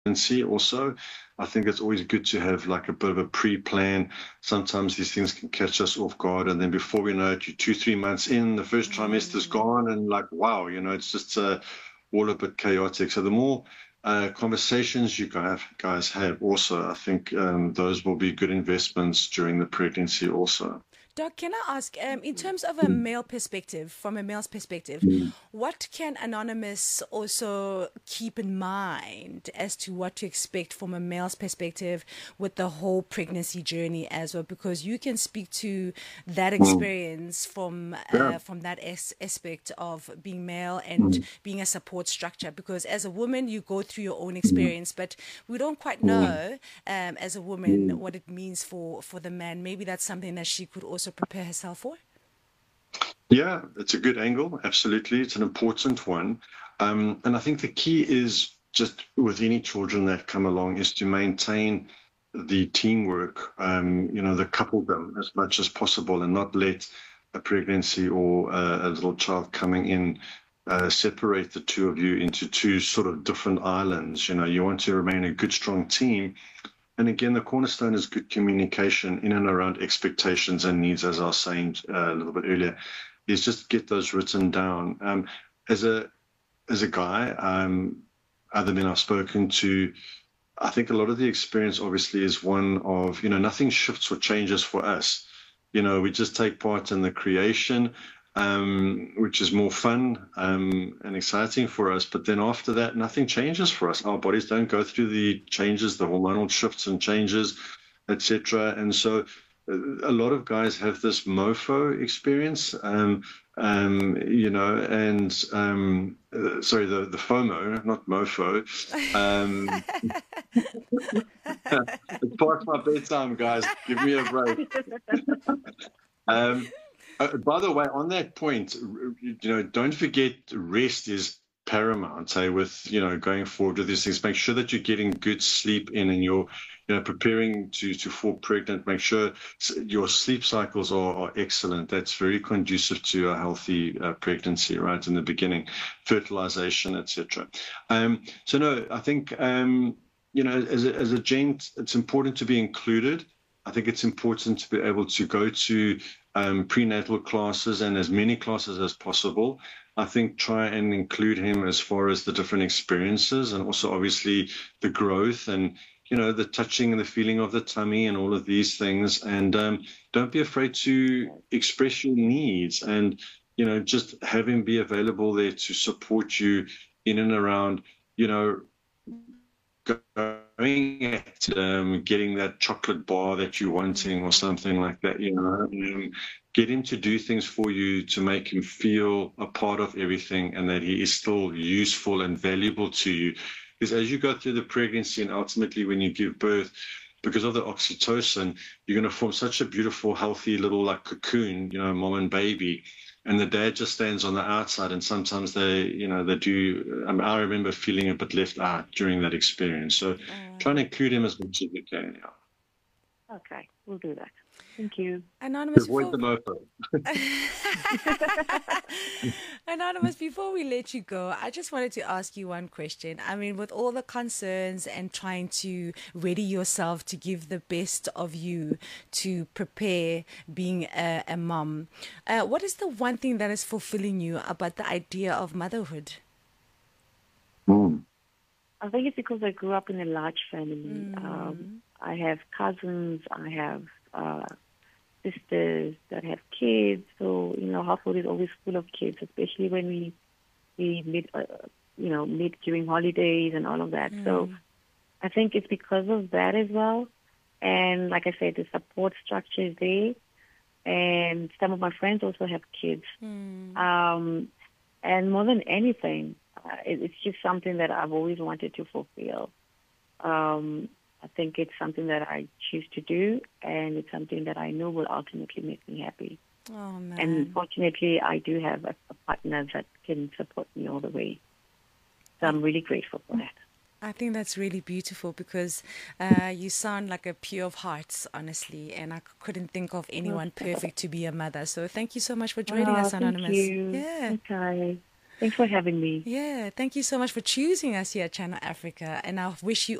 pregnancy also. I think it's always good to have like a bit of a pre-plan. Sometimes these things can catch us off guard, and then before we know it, you're 2, 3 months in, the first trimester's gone, and like, wow, it's just all a bit chaotic. So the more conversations you guys have also, I think those will be good investments during the pregnancy also. Doc, can I ask, in terms of a male perspective, from a male's perspective, Mm. what can Anonymous also keep in mind as to what to expect from a male's perspective with the whole pregnancy journey as well? Because you can speak to that Mm. experience Yeah. from that aspect of being male and Mm. being a support structure. Because as a woman, you go through your own Mm. experience, but we don't quite Mm. know as a woman Mm. what it means for the man. Maybe that's something that she could also prepare herself for. Yeah, it's a good angle. Absolutely. It's an important one. And I think the key is just with any children that come along is to maintain the teamwork, the coupledom as much as possible and not let a pregnancy or a little child coming in separate the two of you into two sort of different islands. You want to remain a good, strong team. And again, the cornerstone is good communication in and around expectations and needs, as I was saying a little bit earlier, is just get those written down. As a as a guy, other men I've spoken to, I think a lot of the experience obviously is one of, nothing shifts or changes for us. We just take part in the creation, which is more fun and exciting for us. But then after that, nothing changes for us. Our bodies don't go through the changes, the hormonal shifts and changes, etc. And so a lot of guys have this mofo experience, and sorry, the FOMO, not mofo. Um, it's past my bedtime, guys. Give me a break. Um, by the way, on that point, don't forget rest is paramount. With going forward with these things, make sure that you're getting good sleep in, and you're preparing to fall pregnant. Make sure your sleep cycles are excellent. That's very conducive to a healthy pregnancy, right in the beginning, fertilization, etc. So no, I think as a gent, it's important to be included. I think it's important to be able to go to prenatal classes and as many classes as possible. I think try and include him as far as the different experiences and also obviously the growth and the touching and the feeling of the tummy and all of these things. And don't be afraid to express your needs and just have him be available there to support you in and around you know going at getting that chocolate bar that you're wanting or something like that, get him to do things for you to make him feel a part of everything and that he is still useful and valuable to you. Because as you go through the pregnancy and ultimately when you give birth, because of the oxytocin, you're going to form such a beautiful, healthy little like cocoon, mom and baby. And the dad just stands on the outside, and sometimes they do. I remember feeling a bit left out during that experience. So Oh, try wow. and include him as much as you can. Yeah. Okay, we'll do that. Thank you. Anonymous, Avoid the before mofo. Anonymous, before we let you go, I just wanted to ask you one question. I mean, with all the concerns and trying to ready yourself to give the best of you to prepare being a mom, what is the one thing that is fulfilling you about the idea of motherhood? Mm. I think it's because I grew up in a large family. Mm, I have cousins, I have sisters that have kids. So, household is always full of kids, especially when we meet, meet during holidays and all of that. So mm, I think it's because of that as well. And like I said, the support structure is there. And some of my friends also have kids. mm. Um, and more than anything, it's just something that I've always wanted to fulfill. Um, I think it's something that I choose to do, and it's something that I know will ultimately make me happy. Oh, And man. fortunately, I do have a partner that can support me all the way. So I, I'm really grateful for that. I think that's really beautiful because you sound like a pure of hearts, honestly, and I couldn't think of anyone perfect to be a mother. So thank you so much for joining Oh, us, thank Anonymous. you. Yeah. Okay. Thanks for having me. Yeah, thank you so much for choosing us here at Channel Africa. And I wish you